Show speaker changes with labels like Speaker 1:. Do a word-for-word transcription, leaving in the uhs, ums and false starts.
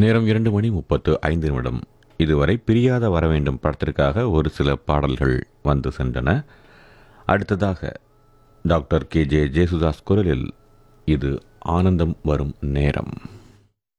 Speaker 1: நேரம் இரண்டு மணி முப்பத்து ஐந்து நிமிடம். இதுவரை பிரியாத வர வேண்டும் படத்திற்காக ஒரு சில பாடல்கள் வந்து சென்றன. அடுத்ததாக டாக்டர் கே ஜே ஜேசுதாஸ் குரலில் இது ஆனந்தம் வரும் நேரம்.